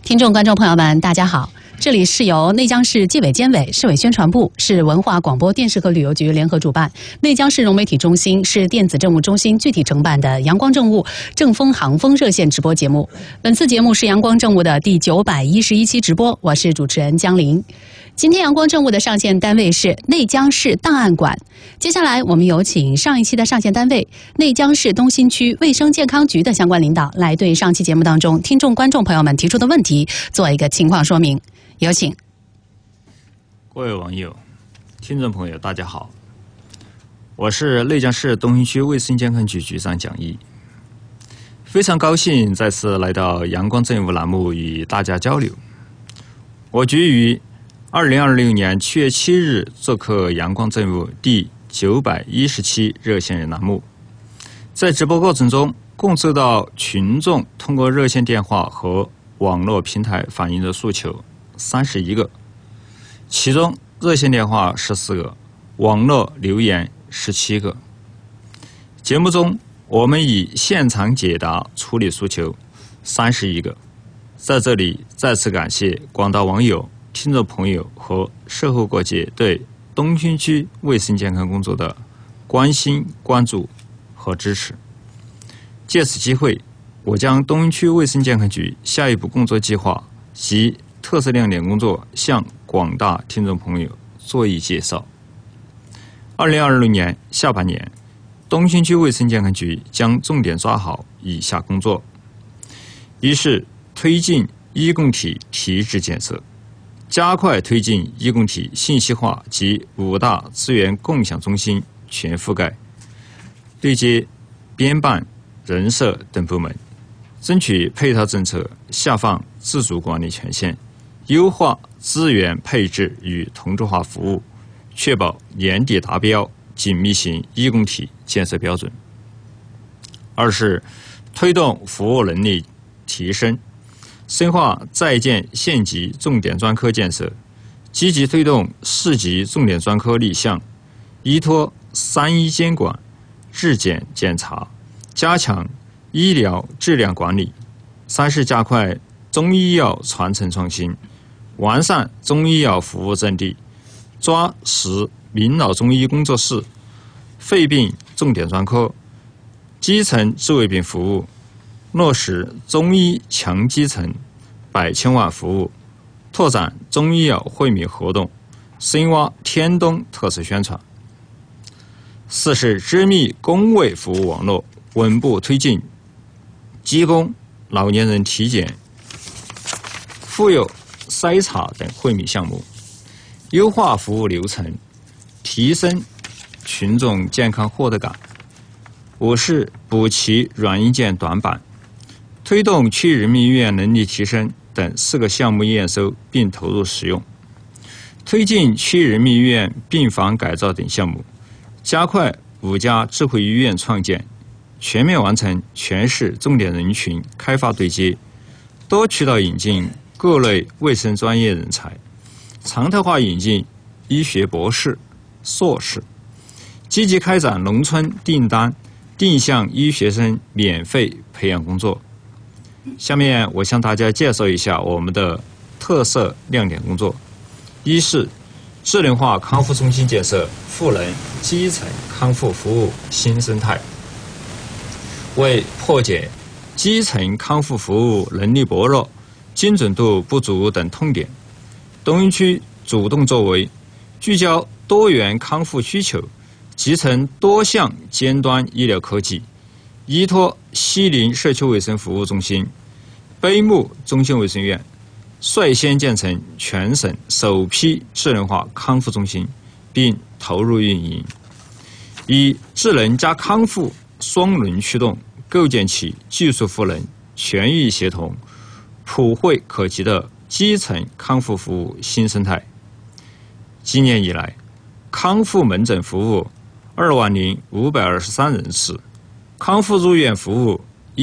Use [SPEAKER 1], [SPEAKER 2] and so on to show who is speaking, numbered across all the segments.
[SPEAKER 1] 听众、观众朋友们，大家好！这里是由内江市纪委监委、市委宣传部、市文化广播电视和旅游局联合主办，内江市融媒体中心、市电子政务中心具体承办的阳光政务正风航风热线直播节目。本次节目是阳光政务的第911期直播，我是主持人江林。今天阳光政务的上线单位是内江市档案馆。接下来我们有请上一期的上线单位内江市东新区卫生健康局的相关领导来对上期节目当中听众观众朋友们提出的问题做一个情况说明。有请。
[SPEAKER 2] 各位网友、听众朋友，大家好，我是内江市东新区卫生健康局局长蒋毅，非常高兴再次来到阳光政务栏目与大家交流。我局于2026年7月7日做客阳光政务第910期热线栏目，在直播过程中共收到群众通过热线电话和网络平台反映的诉求31个，其中热线电话14个，网络留言17个。节目中我们以现场解答处理诉求31个。在这里再次感谢广大网友、听众朋友和社会各界对东新区卫生健康工作的关心、关注和支持。借此机会，我将东新区卫生健康局下一步工作计划及特色亮点工作向广大听众朋友做一介绍。2026年下半年，东新区卫生健康局将重点抓好以下工作：一是推进医共体体制建设，加快推进医共体信息化及5大资源共享中心全覆盖，对接编办、人社等部门，争取配套政策下放自主管理权限，优化资源配置与同质化服务，确保年底达标紧密型医共体建设标准。二是推动服务能力提升，深化在建县级重点专科建设，积极推动市级重点专科立项，依托3医监管、质检检查，加强医疗质量管理。三是加快中医药传承创新，完善中医药服务阵地，抓实名老中医工作室、肺病重点专科、基层治胃病服务，落实中医强基层100千万服务，拓展中医药惠民活动，深挖天东特色宣传。四是织密公卫服务网络，稳步推进鸡公、老年人体检、妇幼筛查等惠民项目，优化服务流程，提升群众健康获得感。五是补齐软硬件短板，推动区人民医院能力提升等4个项目验收并投入使用，推进区人民医院病房改造等项目，加快5家智慧医院创建，全面完成全市重点人群开发对接，多渠道引进各类卫生专业人才，常态化引进医学博士、硕士，积极开展农村订单定向医学生免费培养工作。下面我向大家介绍一下我们的特色亮点工作。一是智能化康复中心建设，赋能基层康复服务新生态。为破解基层康复服务能力薄弱、精准度不足等痛点，东新区主动作为，聚焦多元康复需求，集成多项尖端医疗科技，依托西宁社区卫生服务中心、碑木中心卫生院，率先建成全省首批智能化康复中心，并投入运营，以智能加康复双轮驱动，构建起技术赋能、全域协同、普惠可及的基层康复服务新生态。今年以来，康复门诊服务20523人次，康复入院服务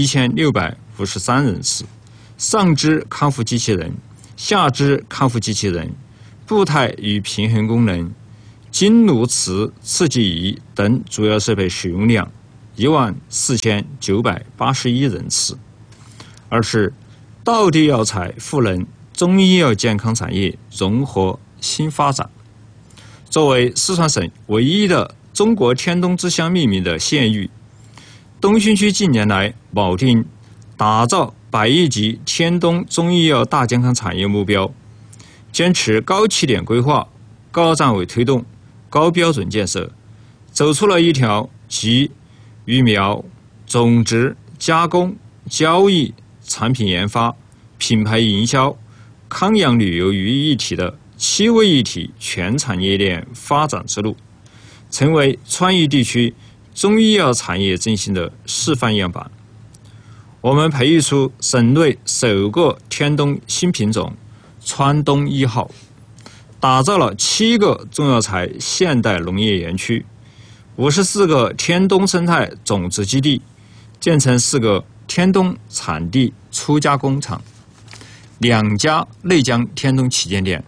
[SPEAKER 2] 1653人次，上肢康复机器人、下肢康复机器人、步态与平衡功能、经颅磁刺激仪等主要设备使用量14981人次。二是道地药材赋能中医药健康产业融合新发展。作为四川省唯一的中国天冬之乡命名的县域，东兴区近年来锚定打造100亿级天冬中医药大健康产业目标，坚持高起点规划、高站位推动、高标准建设，走出了一条集育苗、种植、加工、交易、产品研发、品牌营销、康养旅游于一体的7位一体全产业链发展之路，成为川渝地区中医药产业振兴的示范样板。我们培育出省内首个天冬新品种川冬1号，打造了7个中药材现代农业园区、54个天冬生态种子基地，建成4个天冬产地初加工厂，2家内江天冬旗舰店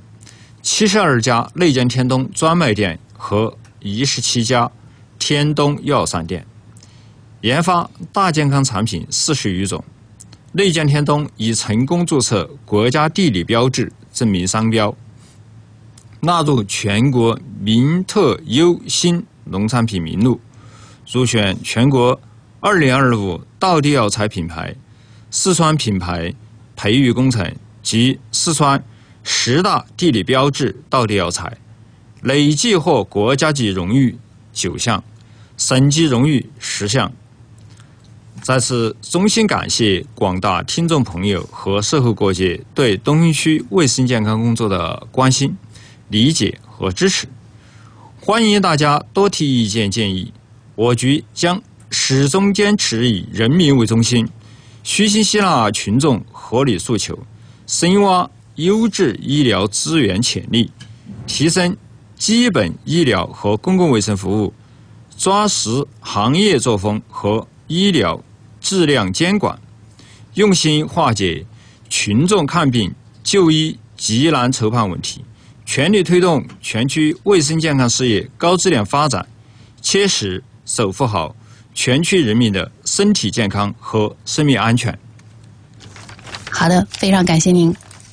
[SPEAKER 2] ，72家内江天冬专卖店和17家天冬药膳店，研发大健康产品40余种。内江天冬已成功注册国家地理标志证明商标，纳入全国名特优新农产品名录，入选全国2025道地药材品牌、四川品牌培育工程及四川10大地理标志道地药材，累计获国家级荣誉9项，省级荣誉10项。在此衷心感谢广大听众朋友和社会各界对东兴区卫生健康工作的关心、理解和支持，欢迎大家多提意见建议。我局将始终坚持以人民为中心，虚心吸纳群众合理诉求，深挖优质医疗资源潜力，提升基本医疗和公共卫生服务，抓实行业作风和医疗质量监管，用心化解群众看病就医急难愁盼问题，全力推动全区卫生健康事业高质量发展，切实守护好全区人民的身体健康和生命安全。
[SPEAKER 1] 好的，非常感谢您。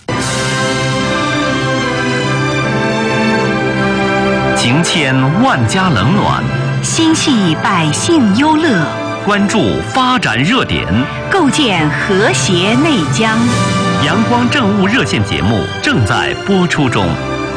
[SPEAKER 3] 情牵万家冷暖，
[SPEAKER 4] 心系百姓忧乐，
[SPEAKER 3] 关注发展热点，
[SPEAKER 4] 构建和谐内江。
[SPEAKER 3] 阳光政务热线节目正在播出中。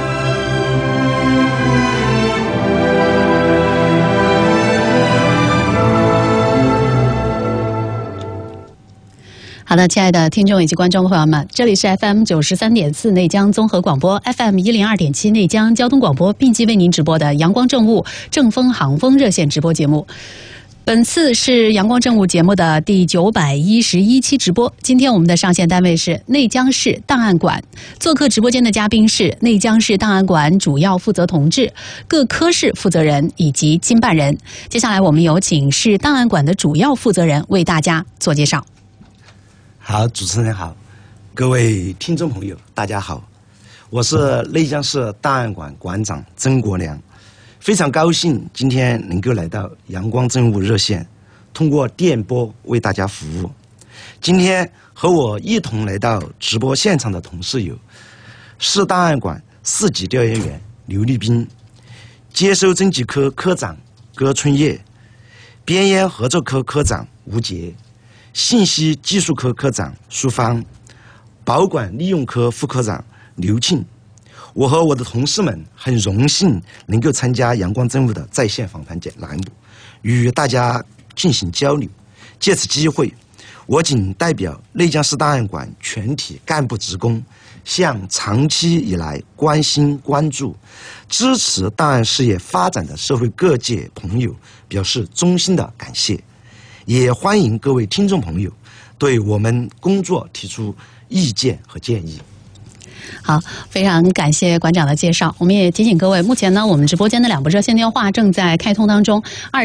[SPEAKER 1] 好的，亲爱的听众以及观众朋友们，这里是 FM 93.4内江综合广播 ，FM 102.7内江交通广播，并机为您直播的阳光政务正风航风热线直播节目。本次是阳光政务节目的第911期直播。今天我们的上线单位是内江市档案馆，做客直播间的嘉宾是内江市档案馆主要负责同志、各科室负责人以及经办人。接下来我们有请市档案馆的主要负责人为大家做介绍。
[SPEAKER 5] 好，主持人好，各位听众朋友，大家好，我是内江市档案馆馆长曾国良，非常高兴今天能够来到阳光政务热线，通过电波为大家服务。今天和我一同来到直播现场的同事有市档案馆4级调研员刘立斌，接收征集科科长葛春叶，边烟合作科科长吴杰，信息技术科科长苏芳，保管利用科副科长刘庆。我和我的同事们很荣幸能够参加阳光政务的在线访谈栏目，与大家进行交流。借此机会，我谨代表内江市档案馆全体干部职工，向长期以来关心、关注、支持档案事业发展的社会各界朋友表示衷心的感谢。也欢迎各位听众朋友对我们工作提出意见和建议。
[SPEAKER 1] 好，非常感谢馆长的介绍。我们也提醒各位，目前呢，我们直播间的2部热线电话正在开通当中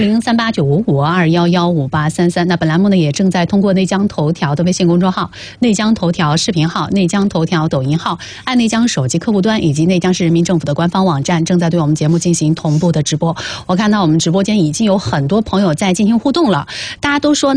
[SPEAKER 1] ，20389552115833。那本栏目呢，也正在通过内江头条的微信公众号、内江头条视频号、内江头条抖音号、爱内江手机客户端以及内江市人民政府的官方网站，正在对我们节目进行同步的直播。我看到我们直播间已经有很多朋友在进行互动了，大家都说